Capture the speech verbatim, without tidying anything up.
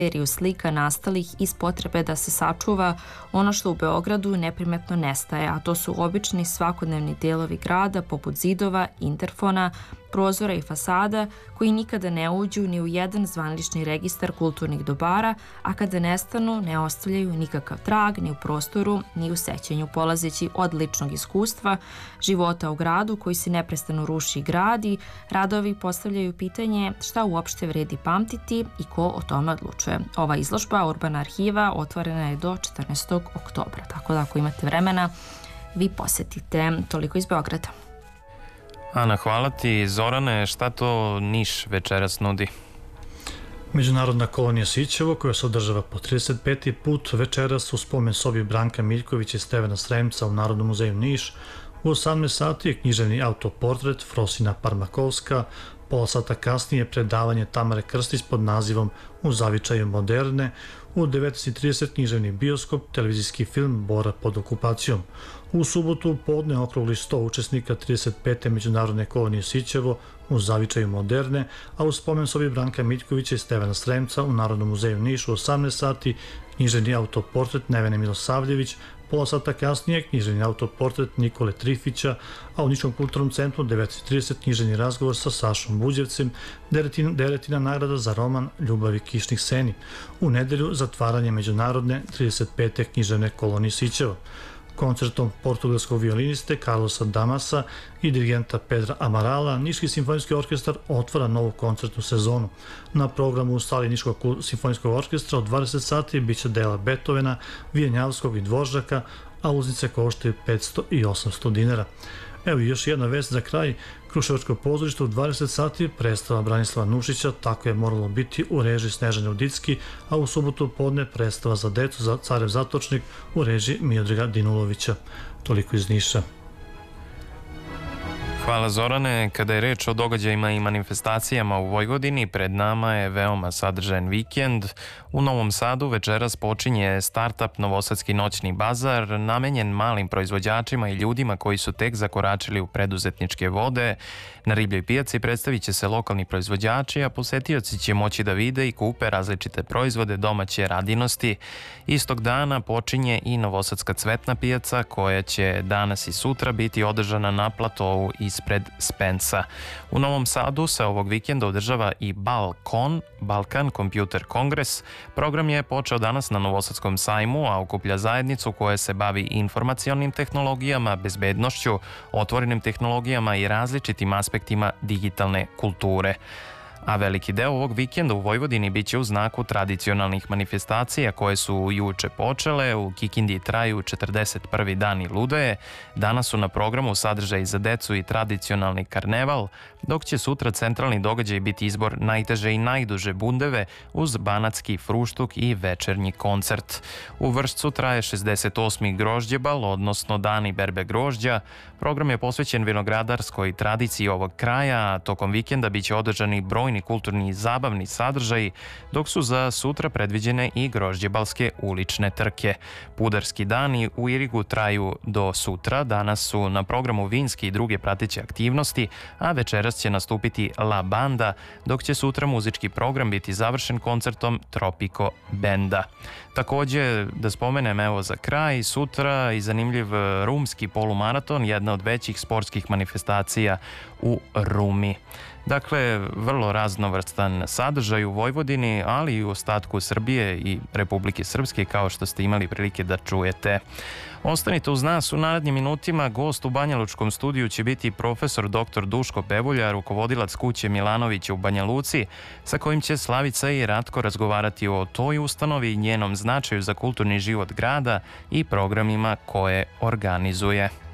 seriju slika nastalih iz potrebe da se sačuva ono što u Beogradu neprimetno nestaje, a to su obični svakodnevni delovi grada poput zidova, interfona, prozora i fasada koji nikada ne uđu ni u jedan zvanični registar kulturnih dobara, a kada nestanu ne ostavljaju nikakav trag ni u prostoru ni u sećanju, polazeći od ličnog iskustva, života u gradu koji se neprestano ruši i gradi. Radovi postavljaju pitanje šta uopšte vredi pamtiti i ko o tome odlučuje. Ova izložba Urbana arhiva otvorena je do četrnaestog oktobra, tako da ako imate vremena vi posetite. Toliko iz Beograda. Ana, hvala ti. Zorane, šta to Niš večeras nudi? Međunarodna kolonija Sićevo, koja se održava po trideset peti put, večeras u spomen sobi Branka Miljkovića i Stevana Sremca u Narodnom muzeju Niš. U osamnaest sati je književni autoportret Frosina Parmakovska, pola sata kasnije predavanje Tamare Krstić pod nazivom U zavičaju moderne, u devetnaest i trideset književni bioskop, televizijski film Bora pod okupacijom. U subotu podne okrugli sto učesnika trideset pete Međunarodne kolonije Sićevo u zavičaju moderne, a u spomen sobi Branka Miljkovića i Stevana Sremca u Narodnom muzeju Niš u osamnaest sati književni autoportret Nevene Milosavljević, pola sata kasnije književni autoportret Nikole Trifića, a u Niškom kulturnom centru devetnaest i trideset književni razgovor sa Sašom Buđevcem, deretina, deretina nagrada za roman Ljubavi kišnih seni. U nedelju zatvaranje Međunarodne trideset pete književne kolonije Sićevo. Koncertom portugalskog violiniste Carlosa Damasa i dirigenta Pedra Amarala, Niški simfonijski orkestar otvara novu koncertnu sezonu. Na programu u sali Niškog simfonijskog orkestra od dvadeset sati biće dela Beethovena, Vijenjavskog i Dvoržaka, a ulaznice koštaju petsto i osamsto dinara. Evo i još jedna vest za kraj. Kruševačko pozorište u dvadeset sati predstava Branislava Nušića Tako je moralo biti u režiji Snežane Udicki, a u subotu podne predstava za decu za Carev zatočnik u režiji Miodraga Dinulovića. Toliko iz Niša. Hvala Zorane. Kada je reč o događajima i manifestacijama u Vojvodini, pred nama je veoma sadržajan vikend. U Novom Sadu večeras počinje startup Novosadski noćni bazar, namenjen malim proizvođačima i ljudima koji su tek zakoračili u preduzetničke vode. Na ribljoj pijaci predstavit će se lokalni proizvođači, a posetioci će moći da vide i kupe različite proizvode domaće radinosti. Istog dana počinje i Novosadska cvetna pijaca, koja će danas i sutra biti održana na platovu ispred Spensa. U Novom Sadu se ovog vikenda održava i Balkon, Balkan Computer Kongres. Program je počeo danas na Novosadskom sajmu, a okuplja zajednicu koja se bavi informacionim tehnologijama, bezbednošću, otvorenim tehnologijama i različitim aspektima digitalne kulture. A veliki deo ovog vikenda u Vojvodini biće u znaku tradicionalnih manifestacija koje su juče počele. U Kikindi traju četrdeset prvi dani Ludoje. Danas su na programu sadržaj za decu i tradicionalni karneval, dok će sutra centralni događaj biti izbor najteže i najduže bundeve uz banatski fruštuk i večernji koncert. U Vršcu traje šezdeset osmi grožđebal, odnosno dani berbe grožđa. Program je posvećen vinogradarskoj tradiciji ovog kraja, a tokom vikenda biće održani brojni kulturni i zabavni sadržaji, dok su za sutra predviđene i grožđebalske ulične trke. Pudarski dani u Irigu traju do sutra. Danas su na programu vinski i druge prateće aktivnosti, a večeras će nastupiti La Banda, dok će sutra muzički program biti završen koncertom Tropico Benda. Takođe, da spomenem evo za kraj, sutra i zanimljiv rumski polumaraton, jedna od većih sportskih manifestacija u Rumi. Dakle, vrlo raznovrstan sadržaj u Vojvodini, ali i u ostatku Srbije i Republike Srpske, kao što ste imali prilike da čujete. Ostanite uz nas, u narednim minutima gost u Banjalučkom studiju će biti profesor doktor Duško Pevulja, rukovodilac kuće Milanovića u Banja Luci, sa kojim će Slavica i Ratko razgovarati o toj ustanovi i njenom značaju za kulturni život grada i programima koje organizuje.